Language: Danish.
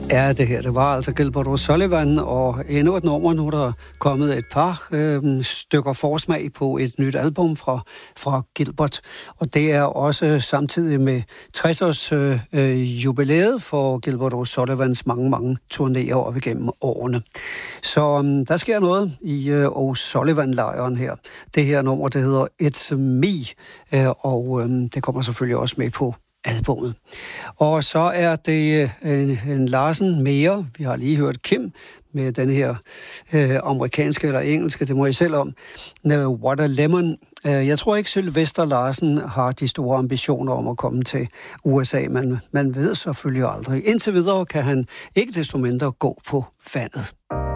Ja, det var altså Gilbert O'Sullivan, og endnu et nummer. Nu er der kommet et par stykker forsmag på et nyt album fra Gilbert, og det er også samtidig med 60-års jubilæet for Gilbert O'Sullivans mange turnéer op igennem årene. Så der sker noget i O'Sullivan-lejren her. Det her nummer, det hedder It's Me, og det kommer selvfølgelig også med på albumet. Og så er det en Larsen mere. Vi har lige hørt Kim med den her amerikanske eller engelske, det må I selv om. What a Lemon. Jeg tror ikke, Sylvester Larsen har de store ambitioner om at komme til USA, men man ved selvfølgelig aldrig. Indtil videre kan han ikke desto mindre gå på vandet.